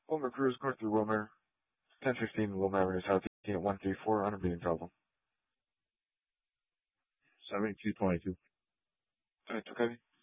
Wilmer Cruz, going through Wilmer. 1015 Wilmer Avenue South, 18 at 134, on a meeting problem. 7222. Alright, okay.